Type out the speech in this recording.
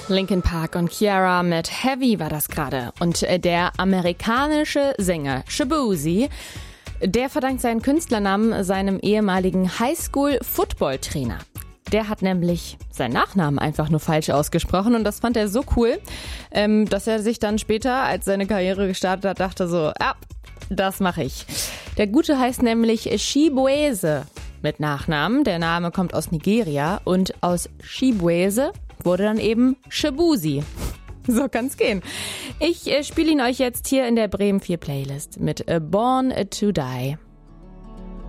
Linkin Park und Ciara mit Heavy war das gerade. Und der amerikanische Sänger Shaboozey, der verdankt seinen Künstlernamen seinem ehemaligen Highschool-Football-Trainer. Der hat nämlich seinen Nachnamen einfach nur falsch ausgesprochen und das fand er so cool, dass er sich dann später, als seine Karriere gestartet hat, dachte so, ja, das mache ich. Der Gute heißt nämlich Chibueze mit Nachnamen. Der Name kommt aus Nigeria und aus Chibueze wurde dann eben Shaboozey. So kann's gehen. Ich spiele ihn euch jetzt hier in der Bremen 4 Playlist mit Born to Die.